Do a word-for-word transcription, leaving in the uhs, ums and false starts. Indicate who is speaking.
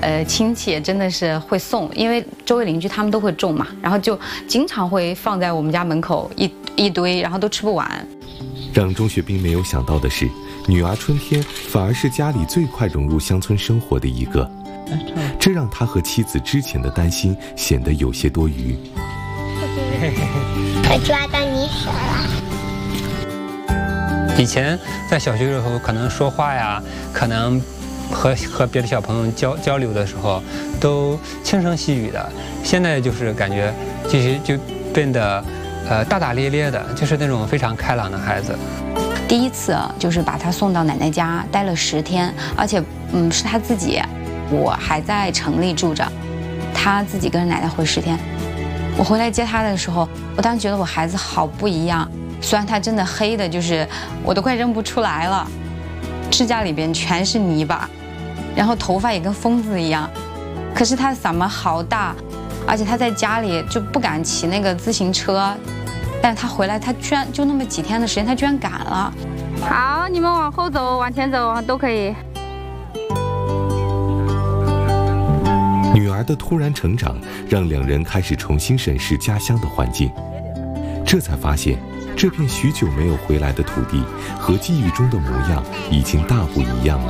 Speaker 1: 呃亲戚真的是会送，因为周围邻居他们都会种嘛，然后就经常会放在我们家门口一一堆，然后都吃不完。
Speaker 2: 让钟学兵没有想到的是，女儿春天反而是家里最快融入乡村生活的一个，这让他和妻子之前的担心显得有些多余。
Speaker 3: 我抓到你手了。
Speaker 4: 以前在小学的时候，可能说话呀，可能和和别的小朋友交交流的时候，都轻声细语的。现在就是感觉，其实就变得，呃，大大咧咧的，就是那种非常开朗的孩子。
Speaker 1: 第一次就是把他送到奶奶家待了十天，而且嗯是他自己，我还在城里住着，他自己跟着奶奶回十天。我回来接他的时候，我当时觉得我孩子好不一样。虽然他真的黑的，就是我都快认不出来了，指甲里边全是泥巴，然后头发也跟疯子一样。可是他的嗓门好大，而且他在家里就不敢骑那个自行车，但是他回来，他居然就那么几天的时间，他居然敢了。
Speaker 5: 好，你们往后走，往前走都可以。
Speaker 2: 女儿的突然成长，让两人开始重新审视家乡的环境，这才发现，这片许久没有回来的土地和记忆中的模样已经大不一样了。